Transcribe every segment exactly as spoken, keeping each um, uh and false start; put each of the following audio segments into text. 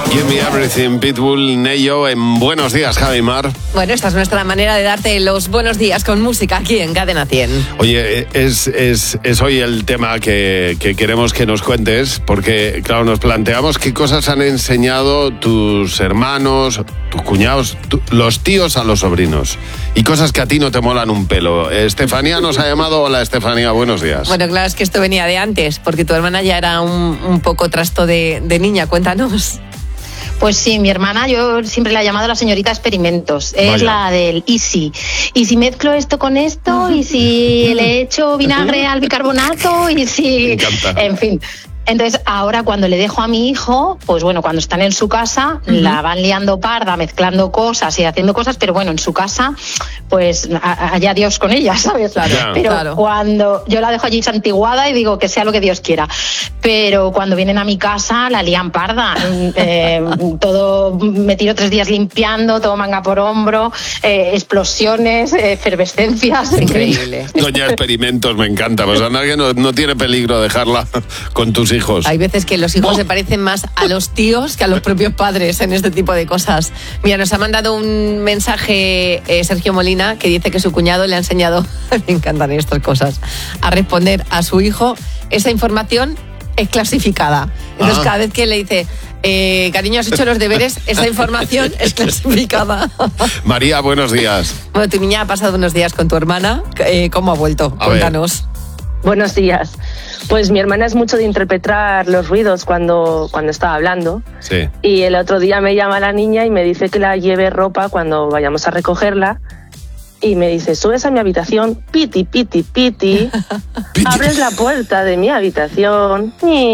Give Me Everything, Pitbull, Neyo, en Buenos Días, Javi Mar. Bueno, esta es nuestra manera de darte los buenos días con música aquí en Cadena cien. Oye, es, es, es hoy el tema que, que queremos que nos cuentes, porque, claro, nos planteamos qué cosas han enseñado tus hermanos, tus cuñados, tu, los tíos a los sobrinos, y cosas que a ti no te molan un pelo. Estefanía nos ha llamado. Hola, Estefanía, buenos días. Bueno, claro, es que esto venía de antes, porque tu hermana ya era un, un poco trasto de, de niña. Cuéntanos. Pues sí, mi hermana, yo siempre la he llamado la señorita experimentos. Es Vaya. La del easy. Y si mezclo esto con esto, y si le echo vinagre al bicarbonato, y si... Me encanta. En fin. Entonces, ahora cuando le dejo a mi hijo, pues bueno, cuando están en su casa, uh-huh. la van liando parda, mezclando cosas y haciendo cosas, pero bueno, en su casa, pues a- allá Dios con ella, ¿sabes? Claro, pero claro. cuando yo la dejo allí santiguada y digo que sea lo que Dios quiera, pero cuando vienen a mi casa la lían parda. eh, todo, me tiro tres días limpiando, todo manga por hombro, eh, explosiones, eh, efervescencias. Increíble. Doña Experimentos, me encanta. Pues a nadie no, no tiene peligro dejarla con tus hijos. Hay veces que los hijos se parecen más a los tíos que a los propios padres en este tipo de cosas. Mira, nos ha mandado un mensaje eh, Sergio Molina, que dice que su cuñado le ha enseñado, me encantan estas cosas, a responder a su hijo. Esa información es clasificada. Entonces, Ah. cada vez que le dice, eh, cariño, has hecho los deberes, esa información es clasificada. María, buenos días. Bueno, tu niña ha pasado unos días con tu hermana. Eh, ¿Cómo ha vuelto? A ver. Cuéntanos. Buenos días. Pues mi hermana es mucho de interpretar los ruidos cuando, cuando estaba hablando. Sí. Y el otro día me llama la niña y me dice que la lleve ropa cuando vayamos a recogerla. Y me dice, subes a mi habitación, piti, piti, piti. Piti. Abres la puerta de mi habitación.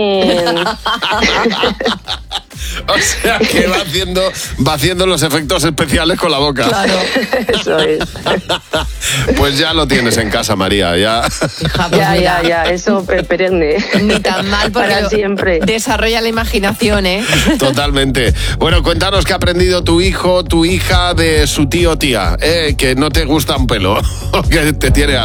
O sea, que va haciendo, va haciendo los efectos especiales con la boca. Claro. Eso es. Pues ya lo tienes en casa, María. Ya. Hija, pues Ya, mira, ya, ya, eso pe- perenne. Ni tan mal, porque Para lo- siempre. desarrolla la imaginación, ¿eh? Totalmente. Bueno, cuéntanos qué ha aprendido tu hijo, tu hija de su tío o tía, ¿eh? Que no te gusta un pelo, que te tiene